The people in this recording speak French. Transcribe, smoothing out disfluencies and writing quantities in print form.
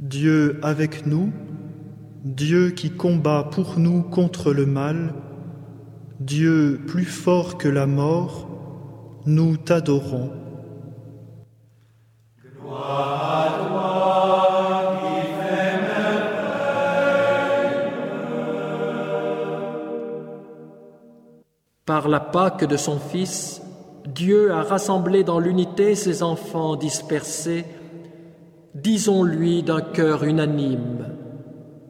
Dieu avec nous, Dieu qui combat pour nous contre le mal, Dieu plus fort que la mort, nous t'adorons. Gloire à toi qui fais merveille. Par la Pâque de son Fils, Dieu a rassemblé dans l'unité ses enfants dispersés. Disons-lui d'un cœur unanime: